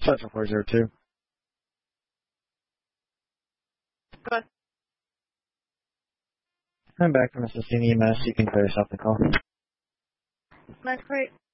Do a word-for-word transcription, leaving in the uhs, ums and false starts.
Central four zero two. Good. I'm back from assisting E M S. You can clear yourself the call. That's great.